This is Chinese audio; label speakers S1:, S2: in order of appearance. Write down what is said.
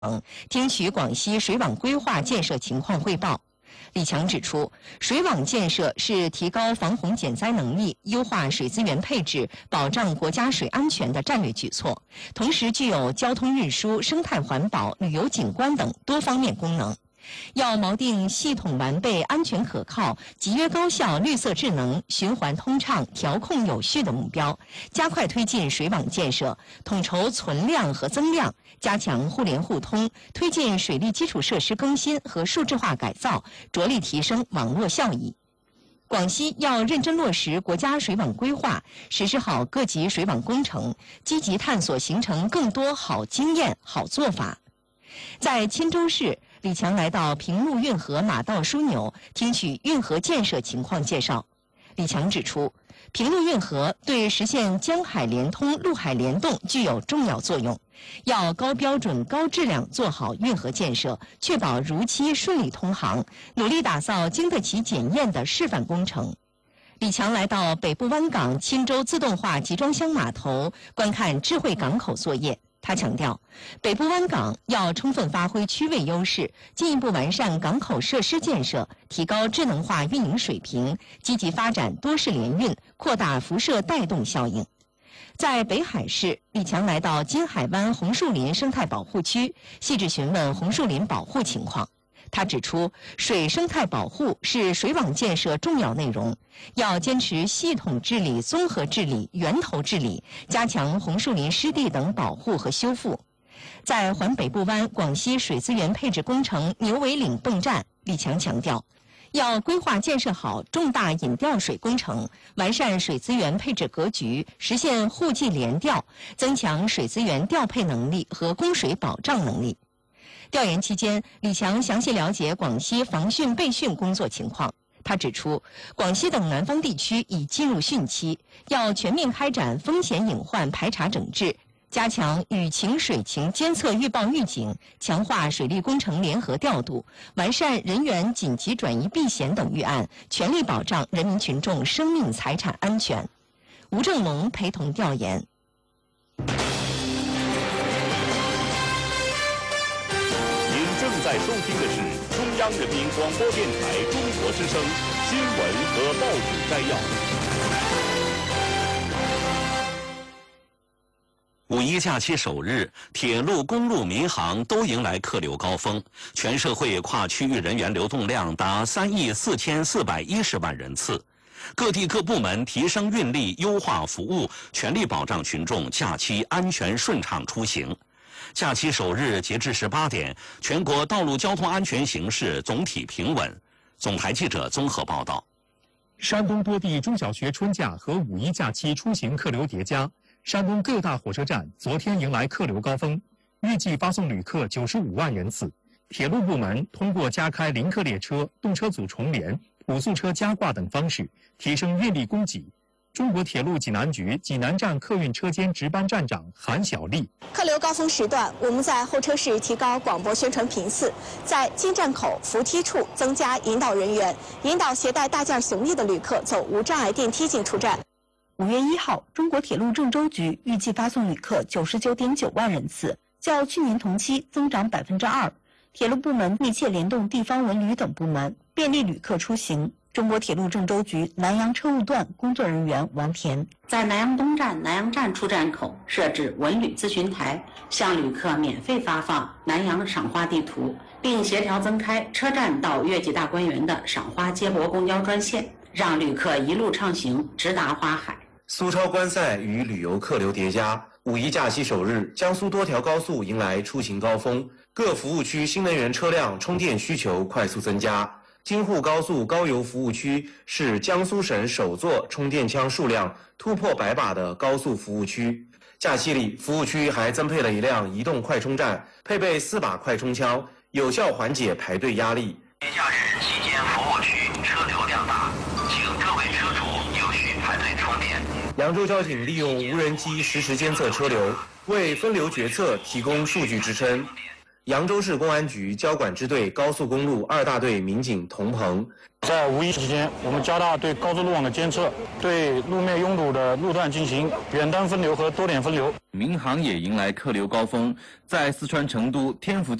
S1: 听取广西水网规划建设情况汇报。李强指出，水网建设是提高防洪减灾能力、优化水资源配置、保障国家水安全的战略举措，同时具有交通运输、生态环保、旅游景观等多方面功能。要锚定系统完备、安全可靠、集约高效、绿色智能、循环通畅、调控有序的目标，加快推进水网建设，统筹存量和增量，加强互联互通，推进水利基础设施更新和数字化改造，着力提升网络效益。广西要认真落实国家水网规划，实施好各级水网工程，积极探索形成更多好经验、好做法。在钦州市，李强来到平陆运河马道枢纽，听取运河建设情况介绍。李强指出，平陆运河对实现江海连通、陆海联动具有重要作用，要高标准、高质量做好运河建设，确保如期顺利通航，努力打造经得起检验的示范工程。李强来到北部湾港钦州自动化集装箱码头，观看智慧港口作业。他强调，北部湾港要充分发挥区位优势，进一步完善港口设施建设，提高智能化运营水平，积极发展多式联运，扩大辐射带动效应。在北海市，李强来到金海湾红树林生态保护区，细致询问红树林保护情况。他指出，水生态保护是水网建设重要内容，要坚持系统治理、综合治理、源头治理，加强红树林湿地等保护和修复。在环北部湾广西水资源配置工程牛尾岭泵站，李强强调，要规划建设好重大引调水工程，完善水资源配置格局，实现户际联调，增强水资源调配能力和供水保障能力。调研期间，李强详细了解广西防汛备汛工作情况。他指出，广西等南方地区已进入汛期，要全面开展风险隐患排查整治，加强雨情水情监测预报预警，强化水利工程联合调度，完善人员紧急转移避险等预案，全力保障人民群众生命财产安全。吴正龙陪同调研。
S2: 正在收听的是中央人民广播电台中国之声新闻和报纸摘要。
S3: 五一假期首日，铁路、公路、民航都迎来客流高峰，全社会跨区域人员流动量达3亿4410万人次。各地各部门提升运力、优化服务，全力保障群众假期安全顺畅出行。假期首日截至18点，全国道路交通安全形势总体平稳。总台记者综合报道。
S4: 山东多地中小学春假和五一假期出行客流叠加，山东各大火车站昨天迎来客流高峰，预计发送旅客95万人次。铁路部门通过加开临客列车、动车组重联、普速车加挂等方式，提升运力供给。中国铁路济南局济南站客运车间值班站长韩小丽：
S5: 客流高峰时段，我们在候车室提高广播宣传频次，在进站口、扶梯处增加引导人员，引导携带大件行李的旅客走无障碍电梯进出站。
S6: 5月1号，中国铁路郑州局预计发送旅客99.9万人次，较去年同期增长2%。铁路部门密切联动地方文旅等部门，便利旅客出行。中国铁路郑州局南阳车务段工作人员王田
S7: 在南阳东站、南阳站出站口设置文旅咨询台，向旅客免费发放南阳赏花地图，并协调增开车站到月季大观园的赏花接驳公交专线，让旅客一路畅行，直达花海。
S8: 苏超观赛与旅游客流叠加，五一假期首日，江苏多条高速迎来出行高峰，各服务区新能源车辆充电需求快速增加。京沪高速高油服务区是江苏省首座充电枪数量突破100把的高速服务区。假期里，服务区还增配了一辆移动快充站，配备4把快充枪，有效缓解排队压力。
S9: 假日期间服务区车流量大，请各位车主有序排队充电。
S8: 扬州交警利用无人机实时监测车流，为分流决策提供数据支撑。 扬州市公安局交管支队高速公路2大队民警童鹏。
S10: 在五一期间，我们加大对高速路网的监测，对路面拥堵的路段进行远单分流和多点分流。
S11: 民航也迎来客流高峰，在四川成都、天府